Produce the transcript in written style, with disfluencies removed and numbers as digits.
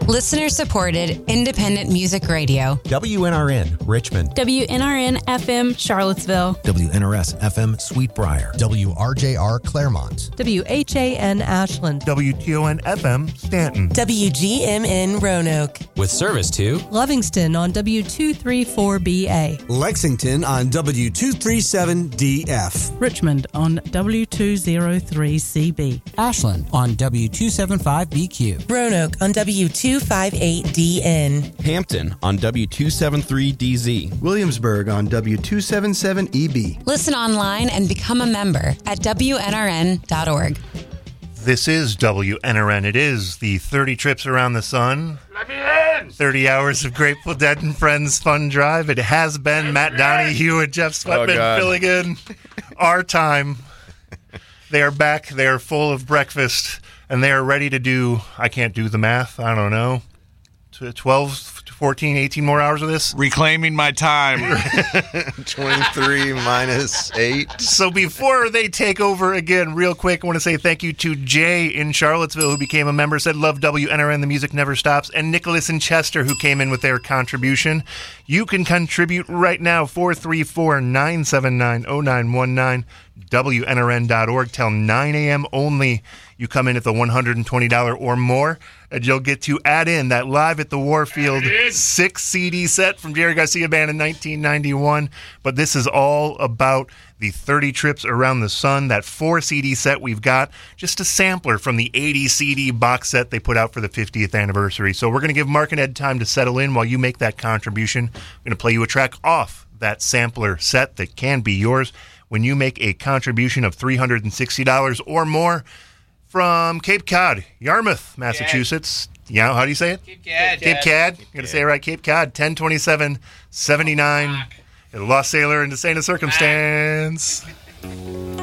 Listener-supported, independent music radio. WNRN, Richmond. WNRN FM, Charlottesville. WNRS FM, Sweetbriar. WRJR, Claremont. WHAN, Ashland. WTON FM, Stanton. WGMN, Roanoke. With service to Lovingston on W234BA. Lexington on W237DF. Richmond on W203CB. Ashland on W275BQ. Roanoke on W258DN. Hampton on W273DZ. Williamsburg on W277EB. Listen online and become a member at WNRN.org. This is WNRN. It is the 30 Trips Around the Sun. 30 hours of Grateful Dead and Friends fun drive. It has been Matt Donahue and Jeff Sweatman filling in our time. They are back. They are full of breakfast, and they are ready to do, I can't do the math, I don't know, 12, 14, 18 more hours of this? Reclaiming my time. 23 minus 8. So before they take over again, real quick, I want to say thank you to Jay in Charlottesville, who became a member, said, love WNRN, the music never stops, and Nicholas in Chester, who came in with their contribution. You can contribute right now, 434-979-0919, WNRN.org, till 9 a.m. only. You come in at the $120 or more, and you'll get to add in that Live at the Warfield 6 CD set from Jerry Garcia Band in 1991. But this is all about the 30 Trips Around the Sun, that 4 CD set we've got, just a sampler from the 80 CD box set they put out for the 50th anniversary. So we're going to give Mark and Ed time to settle in while you make that contribution. I'm going to play you a track off that sampler set that can be yours when you make a contribution of $360 or more from Cape Cod, Yarmouth, Massachusetts. Yeah, how do you say it? Cape Cod. Cape Cod. You're going to say it right. Cape Cod, 102779. Lost Sailor in the Saint of Circumstance.